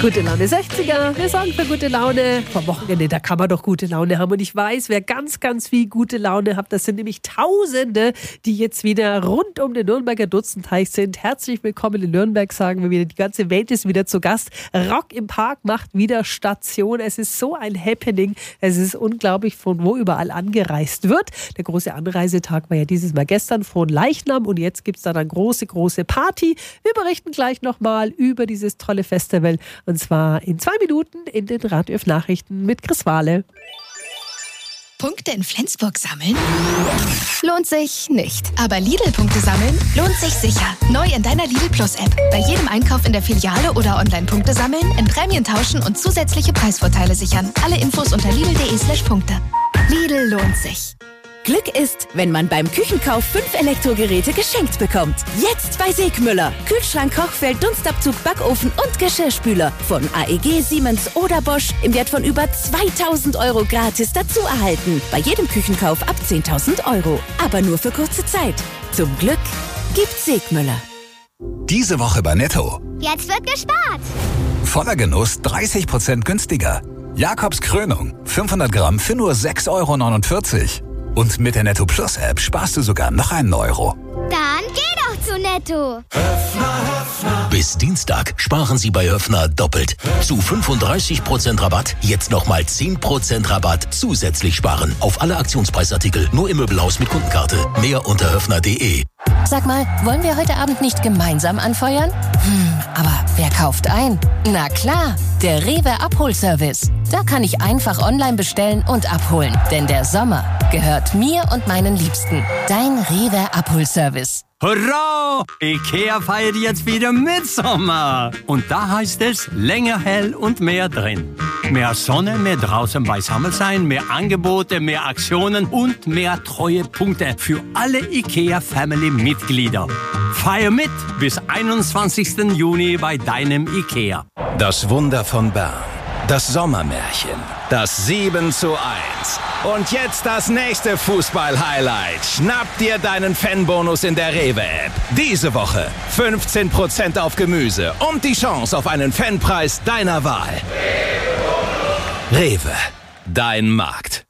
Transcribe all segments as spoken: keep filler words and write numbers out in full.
Gute Laune sechziger, wir sorgen für gute Laune. Vom Wochenende, da kann man doch gute Laune haben. Und ich weiß, wer ganz, ganz viel gute Laune hat, das sind nämlich Tausende, die jetzt wieder rund um den Nürnberger Dutzenteich sind. Herzlich willkommen in Nürnberg, sagen wir wieder. Die ganze Welt ist wieder zu Gast. Rock im Park macht wieder Station. Es ist so ein Happening. Es ist unglaublich, von wo überall angereist wird. Der große Anreisetag war ja dieses Mal gestern, Frohen Leichnam. Und jetzt gibt es dann eine große, große Party. Wir berichten gleich nochmal über dieses tolle Festival. Und zwar in zwei Minuten in den Radio-Nachrichten mit Chris Wahle. Punkte in Flensburg sammeln? Lohnt sich nicht. Aber Lidl-Punkte sammeln lohnt sich sicher. Neu in deiner Lidl Plus-App. Bei jedem Einkauf in der Filiale oder online Punkte sammeln, in Prämien tauschen und zusätzliche Preisvorteile sichern. Alle Infos unter lidl.de slash Punkte. Lidl lohnt sich. Glück ist, wenn man beim Küchenkauf fünf Elektrogeräte geschenkt bekommt. Jetzt bei Segmüller. Kühlschrank, Kochfeld, Dunstabzug, Backofen und Geschirrspüler. Von A E G, Siemens oder Bosch im Wert von über zweitausend Euro gratis dazu erhalten. Bei jedem Küchenkauf ab zehntausend Euro. Aber nur für kurze Zeit. Zum Glück gibt's Segmüller. Diese Woche bei Netto. Jetzt wird gespart. Voller Genuss dreißig Prozent günstiger. Jakobs Krönung. fünfhundert Gramm für nur sechs Euro neunundvierzig. Und mit der Netto Plus App sparst du sogar noch einen Euro. Dann geh doch zu Netto. Höfner, Höfner. Bis Dienstag sparen Sie bei Höfner doppelt. Zu fünfunddreißig Prozent Rabatt, jetzt nochmal zehn Prozent Rabatt zusätzlich sparen. Auf alle Aktionspreisartikel, nur im Möbelhaus mit Kundenkarte. Mehr unter höfner punkt de. Sag mal, wollen wir heute Abend nicht gemeinsam anfeuern? Hm, aber wer kauft ein? Na klar, der Rewe Abholservice. Da kann ich einfach online bestellen und abholen. Denn der Sommer gehört mir und meinen Liebsten. Dein Rewe Abholservice. Hurra! IKEA feiert jetzt wieder Mitsommer. Und da heißt es länger hell und mehr drin. Mehr Sonne, mehr draußen beisammen sein, mehr Angebote, mehr Aktionen und mehr Treuepunkte für alle IKEA-Family-Mitglieder. Feier mit bis einundzwanzigsten Juni bei deinem IKEA. Das Wunder von Bern. Das Sommermärchen. Das sieben zu eins. Und jetzt das nächste Fußball-Highlight. Schnapp dir deinen Fanbonus in der Rewe-App. Diese Woche fünfzehn Prozent auf Gemüse und die Chance auf einen Fanpreis deiner Wahl. Rewe, dein Markt.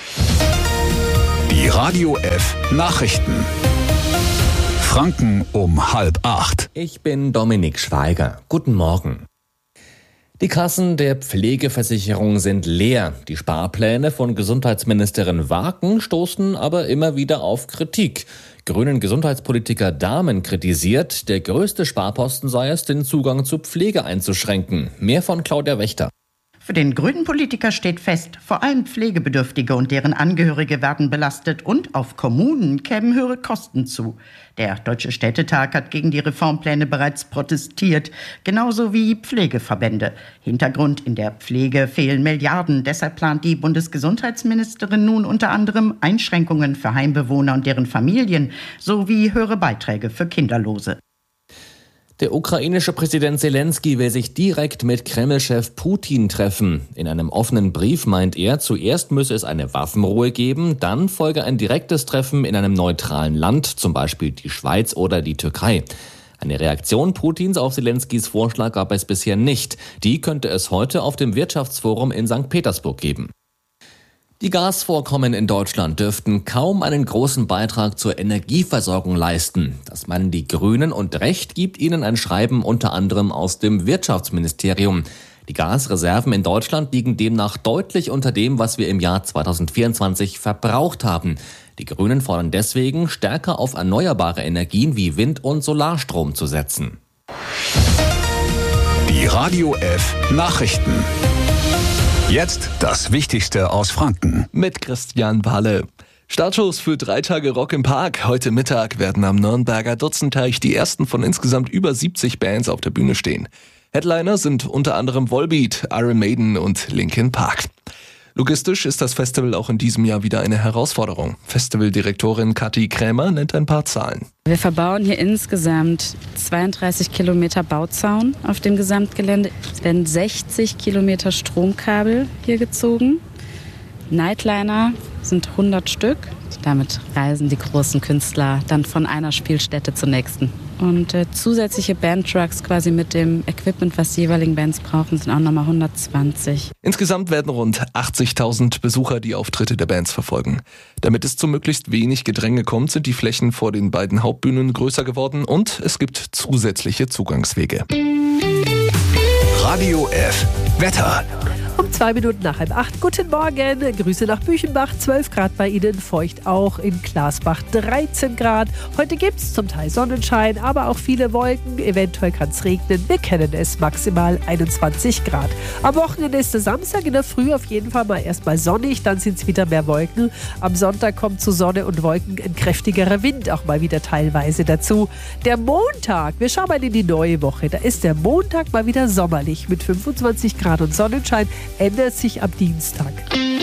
Die Radio F Nachrichten. Franken um halb acht. Ich bin Dominik Schweiger. Guten Morgen. Die Kassen der Pflegeversicherung sind leer. Die Sparpläne von Gesundheitsministerin Waken stoßen aber immer wieder auf Kritik. Grünen Gesundheitspolitiker Dahmen kritisiert, der größte Sparposten sei es, den Zugang zu Pflege einzuschränken. Mehr von Claudia Wächter. Für den grünen Politiker steht fest, vor allem Pflegebedürftige und deren Angehörige werden belastet und auf Kommunen kämen höhere Kosten zu. Der Deutsche Städtetag hat gegen die Reformpläne bereits protestiert, genauso wie Pflegeverbände. Hintergrund: in der Pflege fehlen Milliarden. Deshalb plant die Bundesgesundheitsministerin nun unter anderem Einschränkungen für Heimbewohner und deren Familien sowie höhere Beiträge für Kinderlose. Der ukrainische Präsident Zelensky will sich direkt mit Kreml-Chef Putin treffen. In einem offenen Brief meint er, zuerst müsse es eine Waffenruhe geben, dann folge ein direktes Treffen in einem neutralen Land, zum Beispiel die Schweiz oder die Türkei. Eine Reaktion Putins auf Zelenskys Vorschlag gab es bisher nicht. Die könnte es heute auf dem Wirtschaftsforum in Sankt Petersburg geben. Die Gasvorkommen in Deutschland dürften kaum einen großen Beitrag zur Energieversorgung leisten. Das meinen die Grünen, und Recht gibt ihnen ein Schreiben unter anderem aus dem Wirtschaftsministerium. Die Gasreserven in Deutschland liegen demnach deutlich unter dem, was wir im Jahr zweitausendvierundzwanzig verbraucht haben. Die Grünen fordern deswegen, stärker auf erneuerbare Energien wie Wind- und Solarstrom zu setzen. Die Radio F Nachrichten. Jetzt das Wichtigste aus Franken. Mit Christian Walle. Startschuss für drei Tage Rock im Park. Heute Mittag werden am Nürnberger Dutzenteich die ersten von insgesamt über siebzig Bands auf der Bühne stehen. Headliner sind unter anderem Volbeat, Iron Maiden und Linkin Park. Logistisch ist das Festival auch in diesem Jahr wieder eine Herausforderung. Festivaldirektorin Kathi Krämer nennt ein paar Zahlen. Wir verbauen hier insgesamt zweiunddreißig Kilometer Bauzaun auf dem Gesamtgelände. Es werden sechzig Kilometer Stromkabel hier gezogen. Nightliner sind hundert Stück. Damit reisen die großen Künstler dann von einer Spielstätte zur nächsten. Und äh, zusätzliche Bandtrucks quasi mit dem Equipment, was die jeweiligen Bands brauchen, sind auch nochmal hundertzwanzig. Insgesamt werden rund achtzigtausend Besucher die Auftritte der Bands verfolgen. Damit es zu möglichst wenig Gedränge kommt, sind die Flächen vor den beiden Hauptbühnen größer geworden und es gibt zusätzliche Zugangswege. Radio F. Wetter. Um zwei Minuten nach halb acht. Guten Morgen. Grüße nach Büchenbach. zwölf Grad bei Ihnen. Feucht auch in Glasbach. dreizehn Grad. Heute gibt es zum Teil Sonnenschein, aber auch viele Wolken. Eventuell kann es regnen. Wir kennen es. Maximal einundzwanzig Grad. Am Wochenende ist der Samstag in der Früh auf jeden Fall mal erstmal sonnig. Dann sind es wieder mehr Wolken. Am Sonntag kommt zu Sonne und Wolken ein kräftigerer Wind auch mal wieder teilweise dazu. Der Montag. Wir schauen mal in die neue Woche. Da ist der Montag mal wieder sommerlich mit fünfundzwanzig Grad und Sonnenschein. Ändert sich ab Dienstag.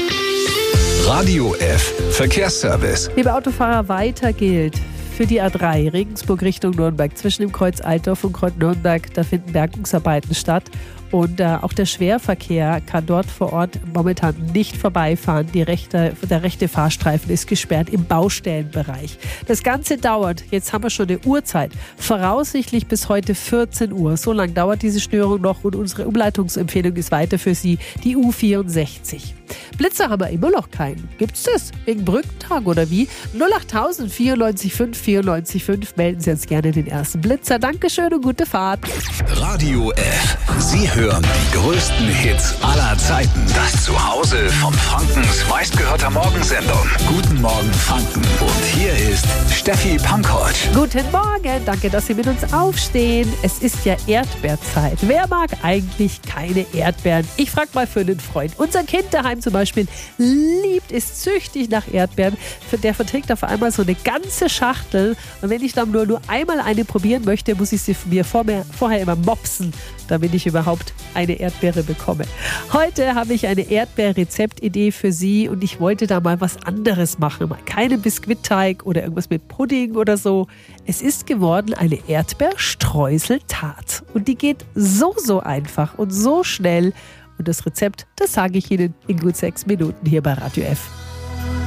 Radio F. Verkehrsservice. Liebe Autofahrer, weiter gilt für die A drei Regensburg Richtung Nürnberg. Zwischen dem Kreuz Altdorf und Kreuz Nürnberg, da finden Bergungsarbeiten statt. Und äh, auch der Schwerverkehr kann dort vor Ort momentan nicht vorbeifahren. Die rechte, der rechte Fahrstreifen ist gesperrt im Baustellenbereich. Das Ganze dauert, jetzt haben wir schon eine Uhrzeit, voraussichtlich bis heute vierzehn Uhr. So lange dauert diese Störung noch und unsere Umleitungsempfehlung ist weiter für Sie, die U vierundsechzig. Blitzer haben wir immer noch keinen. Gibt's das? Wegen Brückentag oder wie? null acht tausend vierundneunzig fünf vierundneunzig fünf. Melden Sie uns gerne den ersten Blitzer. Dankeschön und gute Fahrt. Radio F. Sie hören die größten Hits aller Zeiten. Das Zuhause von Frankens meistgehörter Morgensendung. Guten Morgen Franken. Und hier ist Steffi Pankovic. Guten Morgen. Danke, dass Sie mit uns aufstehen. Es ist ja Erdbeerzeit. Wer mag eigentlich keine Erdbeeren? Ich frage mal für einen Freund. Unser Kind daheim zum Beispiel liebt es süchtig nach Erdbeeren. Der verträgt auf einmal so eine ganze Schachtel. Und wenn ich dann nur, nur einmal eine probieren möchte, muss ich sie mir vorher immer mopsen, damit ich überhaupt eine Erdbeere bekomme. Heute habe ich eine Erdbeer-Rezeptidee für Sie und ich wollte da mal was anderes machen. Mal keinen Biskuitteig oder irgendwas mit Pudding oder so. Es ist geworden eine Erdbeerstreuseltart. Und die geht so, so einfach und so schnell. Und das Rezept, das sage ich Ihnen in gut sechs Minuten hier bei Radio F.